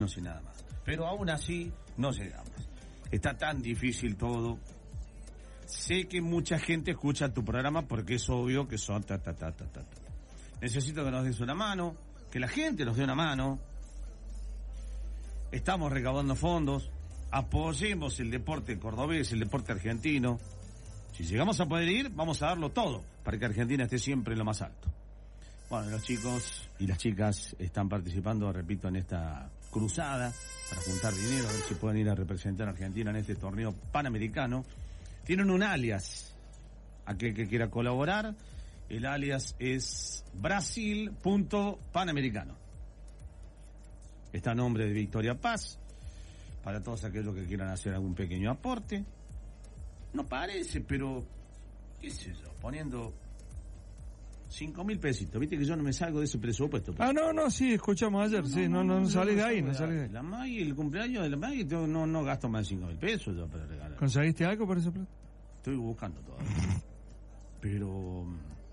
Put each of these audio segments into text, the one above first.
no sé nada más. Pero aún así, no llegamos. Está tan difícil todo. Sé que mucha gente escucha tu programa porque es obvio que son Necesito que nos des una mano, que la gente nos dé una mano. Estamos recaudando fondos. Apoyemos el deporte cordobés, el deporte argentino. Si llegamos a poder ir, vamos a darlo todo para que Argentina esté siempre en lo más alto. Bueno, los chicos y las chicas están participando, repito, en esta cruzada para juntar dinero, a ver si pueden ir a representar a Argentina en este torneo panamericano. Tienen un alias, aquel que quiera colaborar, el alias es Brasil.Panamericano. Está a nombre de Victoria Paz, para todos aquellos que quieran hacer algún pequeño aporte. No parece, pero, qué sé yo, poniendo 5.000 pesitos. Viste que yo no me salgo de ese presupuesto. No, sí, escuchamos ayer, no salí de ahí, no salí de ahí. La Maggie, el cumpleaños de la Maggie, no gasto más de 5.000 pesos yo para regalar. ¿Conseguiste algo por esa plata? Estoy buscando todavía. Pero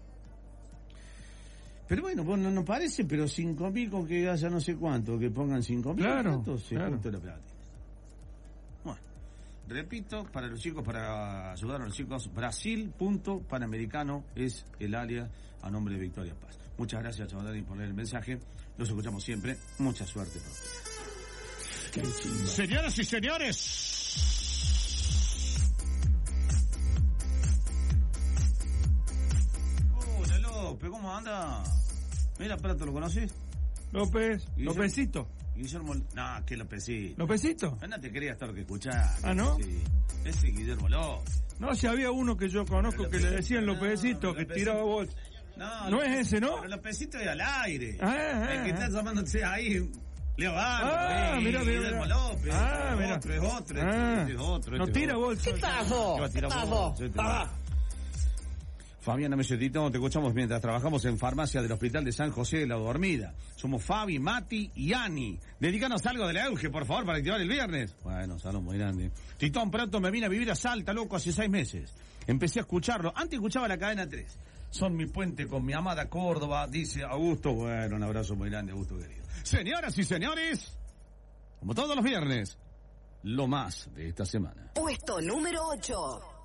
bueno, no parece, pero 5.000 con que haya no sé cuánto, que pongan 5.000. Claro. Junto la plata. Bueno, repito, para los chicos, para ayudar a los chicos, Brasil.Panamericano es el alias a nombre de Victoria Paz. Muchas gracias, Chavalani, por leer el mensaje. Los escuchamos siempre. Mucha suerte para ustedes. Señoras y señores. Hola, López, ¿cómo anda? Mira, Prato, ¿lo conoces? Lópezito. Guillermo... No, ¿qué Lópezito? ¿Lópezito? No te querías todo lo que escuchás. ¿No? Sí. Ese Guillermo López. No, si había uno que yo conozco que le decían Lópezito, que tiraba bolsa. No es ese, ¿no? Pero Lópezito es al aire. El que está llamándote ahí... Leo Vargas. Mira. Guillermo López. Mira. Es otro. No tira bolsa. ¿Qué pasó? Fabiana Mesetito, te escuchamos mientras trabajamos en farmacia del Hospital de San José de la Dormida. Somos Fabi, Mati y Ani. Dedicanos algo de la Euge, por favor, para activar el viernes. Bueno, salón muy grande. Titón, pronto me vine a vivir a Salta, loco, hace 6 meses. Empecé a escucharlo. Antes escuchaba la cadena 3. Son mi puente con mi amada Córdoba, dice Augusto. Bueno, un abrazo muy grande, Augusto querido. Señoras y señores, como todos los viernes, lo más de esta semana. Puesto número 8.